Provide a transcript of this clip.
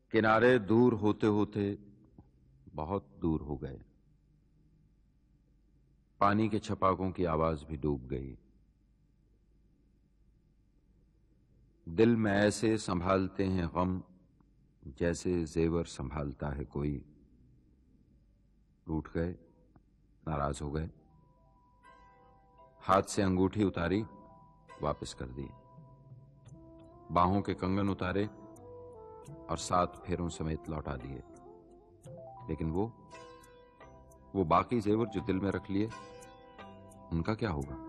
किनारे दूर होते होते बहुत दूर हो गए। पानी के छपाकों की आवाज भी डूब गई। दिल में ऐसे संभालते हैं गम, जैसे जेवर संभालता है कोई। रूठ गए, नाराज हो गए, हाथ से अंगूठी उतारी, वापस कर दी। बाहों के कंगन उतारे और 7 फेरों समेत लौटा दिए। लेकिन वो बाकी जेवर जो दिल में रख लिए, उनका क्या होगा?